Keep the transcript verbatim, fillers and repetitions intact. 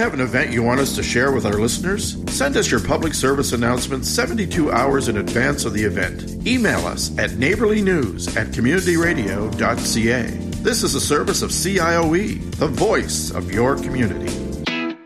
have an event you want us to share with our listeners? Send us your public service announcement seventy-two hours in advance of the event. Email us at neighborlynews at communityradio dot c a. This is a service of C I O E, the voice of your community.